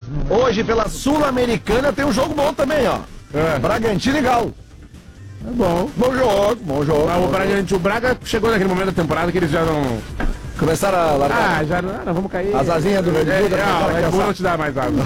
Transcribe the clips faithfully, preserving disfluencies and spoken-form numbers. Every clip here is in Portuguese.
Hoje, pela Sul-Americana, tem um jogo bom também, ó. É. Bragantino e Galo. É bom. Bom jogo, bom jogo. Mas bom o, Bragantino, o Braga chegou naquele momento da temporada que eles já não... Começaram a largar. Ah, já não, não vamos cair. As asinhas do Red Bull. É, da é, o Red Bull essa... não te dá mais água.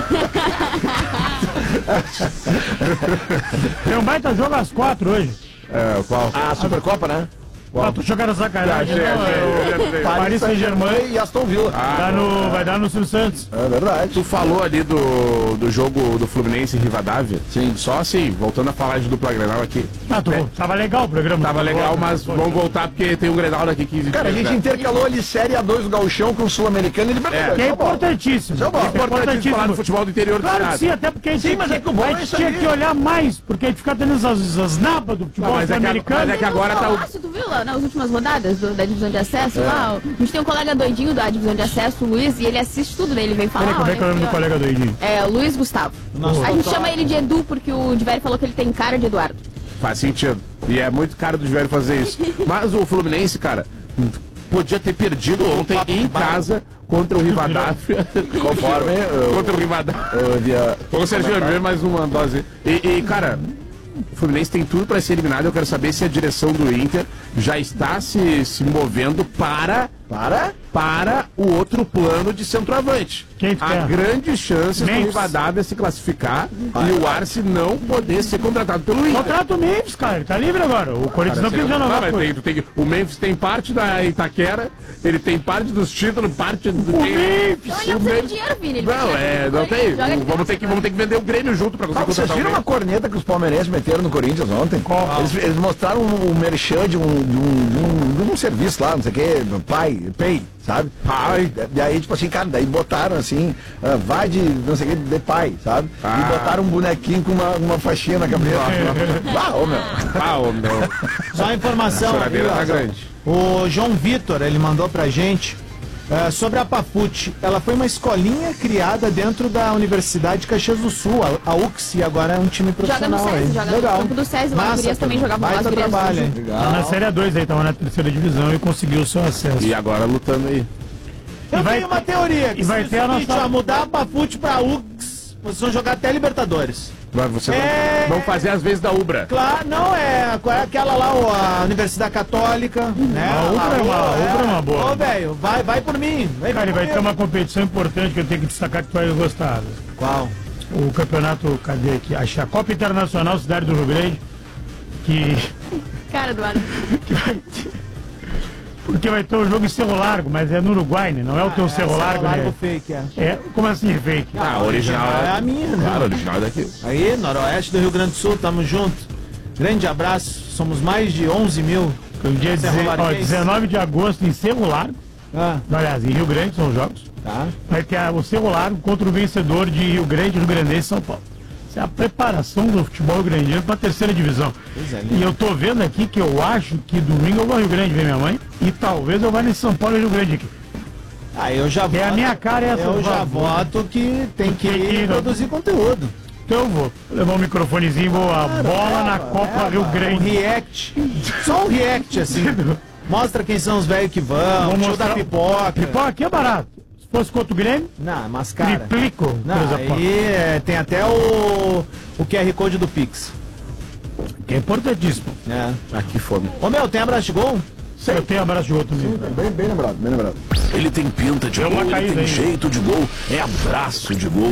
Tem um baita jogo às quatro hoje. É, qual? A Supercopa, né? Ah, tô jogando sacanagem. Achei, Não, achei, é o achei, achei. Paris Saint-Germain e Aston Villa. Ah, tá no, vai dar no Silvio Santos. É verdade. Tu falou ali do, do jogo do Fluminense e Rivadavia. Sim. Só assim, voltando a falar de dupla Grenal aqui. Ah, tô, É. tava legal o programa. Tava legal, mas Pô, vamos voltar porque tem um Grenal daqui quinze dias. Cara, a gente intercalou ali Série A dois do Gauchão com o Sul-Americano e Libertadores. Que é Tá bom. importantíssimo. Isso é bom. É É importante falar do futebol do interior do Claro que estado. sim, até porque a gente Sim, tinha mas que, é que o bom a é gente isso tinha aí. que olhar mais, porque a gente fica tendo as, as napas do futebol Não, mas é que a- sul-americano. mas é que agora tá o- Falasse, tu viu lá nas últimas rodadas do- da divisão de acesso lá? A gente tem um colega doidinho da divisão de acesso, o Luiz, e ele assiste tudo, né? Ele vem falar. Peraí, como é que é o nome do olha, colega do Edinho? É, o Luiz Gustavo. A gente chama ele de Edu porque o Diverio falou que ele tem cara de Eduardo. Faz sentido. E é muito caro do velho fazer isso. Mas o Fluminense, cara, podia ter perdido ontem em casa contra o Rivadavia. Conforme eu- contra o Rivadavia. Eu via... Ô, Serginho, vê mais uma dose. E, e, cara, o Fluminense tem tudo para ser eliminado. Eu quero saber se a direção do Inter já está se, se movendo para, Para? para o outro plano de centroavante. Quem que Há é? grandes chances do Memphis. Rivadavia se classificar e o Arce não poder ser contratado pelo Inter. Contrata o Memphis, cara, ele tá livre agora. O Corinthians não quis Não, renovar mas com tem, ele. tu tem, o Memphis tem parte da Itaquera, ele tem parte dos títulos, parte do. O tem- Memphis! Então ele não precisa de dinheiro, Vini. Ele Não, precisa é, de não coisa, tem. joga de Vamos ter, que, vamos ter que vender o Grêmio junto pra Ah, conseguir vocês contratar o viram uma Grêmio. corneta que os palmeirenses meteram no Corinthians ontem? Eles, eles mostraram um, um merchan de um, de, um, de, um, de um serviço lá, não sei o que, pai, pay, sabe? Pai. E aí, tipo assim, cara, daí botaram assim, ah, vai de, não sei o que, de pai, sabe? Ah. E botaram um bonequinho com uma, uma faixinha na cabeça. Ah, ô meu. Ah, ô, meu. Só a informação A aí, choradeira tá ó. grande. O João Vitor, ele mandou pra gente é, sobre a Papute. Ela foi uma escolinha criada dentro da Universidade de Caxias do Sul, a, a U C S, e agora é um time Joga no profissional aí. SESI, joga Legal. no campo do SESI, lá as gurias também jogavam lá, as Baita gurias trabalho, hein? Tá na Série A dois aí, tava na terceira divisão e conseguiu o seu acesso. E agora lutando aí. Eu E vai tenho uma ter- teoria, que e vai se ter a o seguinte, nossa- ó, mudar a Papute pra U C S, vocês vão jogar até Libertadores. Mas você É. não, vão fazer as vezes da Ubra. Claro, não, é, qual é aquela lá, ó, a Universidade Católica, né? A Ubra Lá, é uma- ó, a Ubra é uma boa. Ô, velho, vai, vai por mim. Vem Cara, e por vai ter comigo. uma competição importante que eu tenho que destacar que tu vai gostar. Qual? O campeonato, cadê aqui? Acho a Copa Internacional Cidade do Rio Grande, que, Cara, Eduardo. que vai ter, porque vai ter o jogo em Cerro Largo, mas é no Uruguai, né? Não é o teu Cerro Largo, Largo né? fake, é. É, como assim é fake? Ah, a original é é a minha, né? Claro, a original é daqui. Aí, Noroeste do Rio Grande do Sul, tamo junto. Grande abraço, somos mais de onze mil. No dia Cerro deze- ó, Larguense. dezenove de agosto em Cerro Largo, Ah, aliás, em Rio Grande são os jogos, tá. vai ter a- o Cerro Largo contra o vencedor de Rio Grande, Rio Grandense e São Paulo. Essa é a preparação do futebol grandiano para a terceira divisão. Pois é, E eu tô vendo aqui que eu acho que domingo eu vou ao Rio Grande ver minha mãe e talvez eu vá em São Paulo e Rio Grande aqui. Ah, eu já voto. É a minha cara essa. Eu já vou. voto que tem que Tem que ir, produzir conteúdo. Então eu vou levar um microfonezinho, vou a bola na Copa Rio Um Grande. react. Só um react, assim. Mostra quem são os velhos que vão, Vou show mostrar- da pipoca. Pipoca aqui é barato. Se fosse contra o Grêmio, Não, mas cara. triplico. Não, por exemplo. aí é, tem até o, o Q R Code do Pix. Que é importantíssimo. É. Aqui fome. Ô meu, tem abraço de gol? Eu tenho abraço de outro mesmo. Bem, bem lembrado, bem lembrado. Ele tem pinta de Deu uma gol, ele caída tem aí. jeito de gol, é abraço de gol,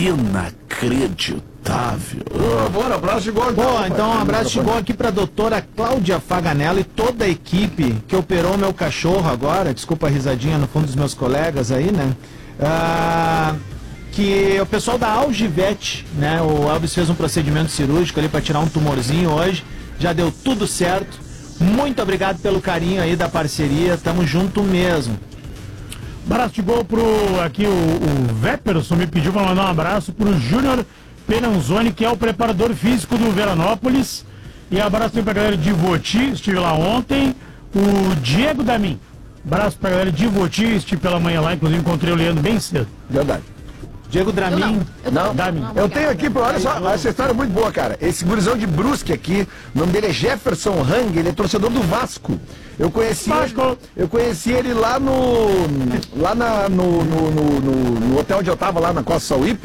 inacreditável. Por favor, abraço de gol. Boa, então um abraço de gol aqui pra doutora Cláudia Faganella e toda a equipe que operou meu cachorro agora. Desculpa a risadinha no fundo dos meus colegas aí, né? Ah, que o pessoal da Algivete, né? O Elvis fez um procedimento cirúrgico ali pra tirar um tumorzinho hoje. Já deu tudo certo. Muito obrigado pelo carinho aí da parceria. Tamo junto mesmo. Abraço de gol pro. Aqui o, o Veperson me pediu para mandar um abraço pro Júnior Penanzoni, que é o preparador físico do Veranópolis. E abraço também pra galera de Voti, estive lá ontem. O Diego Damin. Abraço pra galera de Voti, estive pela manhã lá, inclusive encontrei o Leandro bem cedo. Verdade. Diego Eu Dramin. não. Eu Não, Dá-me. eu tenho aqui, pô, olha só, essa história é muito boa, cara. Esse gurizão de Brusque aqui, o nome dele é Jefferson Hang, ele é torcedor do Vasco. Eu conheci Vasco. ele, eu conheci ele lá no lá na, no, no, no, no- no hotel onde eu tava, lá na Costa Sauípe.